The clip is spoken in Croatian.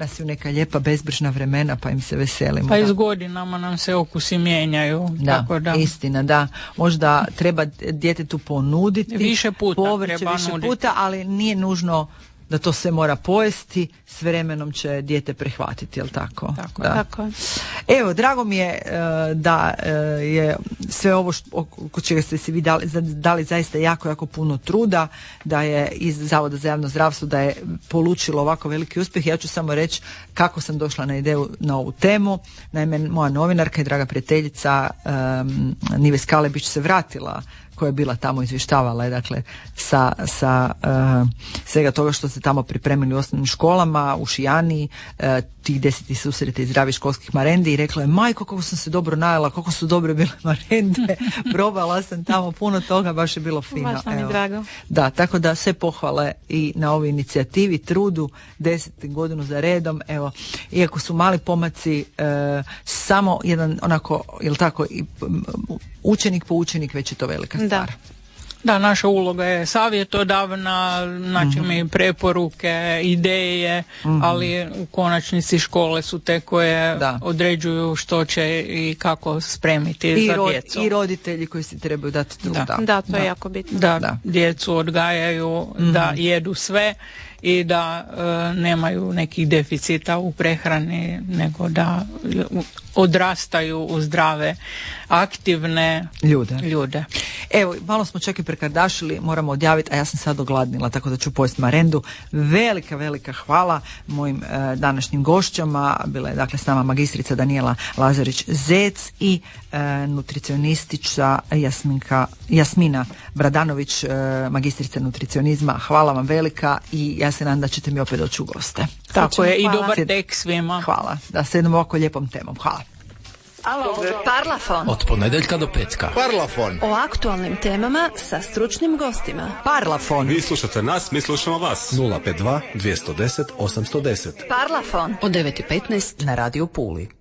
nas je u neka lijepa bezbrižna vremena pa im se veselimo. Pa i s godinama nam se okusi mijenjaju. Da, tako da. Istina, da. Možda treba djetetu ponuditi više puta, povrće više puta, ali nije nužno da to sve mora pojesti, s vremenom će dijete prihvatiti, jel tako? Tako. Evo, drago mi je da je sve ovo oko čega ste si vi dali zaista jako, jako puno truda, da je iz Zavoda za javno zdravstvo da je polučilo ovako veliki uspjeh. Ja ću samo reći kako sam došla na ideju na ovu temu. Naime, moja novinarka i draga prijateljica Nives Kalebić se vratila, koja je bila tamo, izvještavala je dakle sa svega toga što se tamo pripremili u osnovnim školama u Šijani, tih 10. susreta i zdravih školskih marendi, i rekla je: majko, kako sam se dobro najela, kako su dobre bile marende, probala sam tamo puno toga, baš je bilo fino. Baš nam je drago. Da, tako da sve pohvale i na ovoj inicijativi, trudu, 10. godinu za redom. Evo, iako su mali pomaci, samo jedan onako, jel tako, učenik po učenik, već je to velika stvar. Da, naša uloga je savjetodavna, znači mi preporuke, ideje, ali u konačnici škole su te koje određuju što će i kako spremiti za djecu. I roditelji koji si trebaju dati truda. Da, to je jako bitno. Da, djecu odgajaju, da jedu sve i da nemaju nekih deficita u prehrani, nego da odrastaju u zdrave, aktivne ljude. Evo, malo smo čak i prekardašili, moramo odjaviti, a ja sam sad ogladnila, tako da ću pojesti marendu. Velika hvala mojim današnjim gošćama. Bila je dakle s nama magistrica Danijela Lazarić-Zec i nutricionistica Jasmina Bradanović, magistrica nutricionizma. Hvala vam velika i ja se nadam da ćete mi opet doći u goste. Tako je, i dobar tek svima. Hvala, da se jednom ovako lijepom temom. Hvala. Parlafon. Od ponedjeljka do petka. Parlafon. O aktualnim temama sa stručnim gostima. Parlafon. Vi slušate nas, mi slušamo vas. 052 210 810. Parlafon. Od 9:15 na Radio Puli.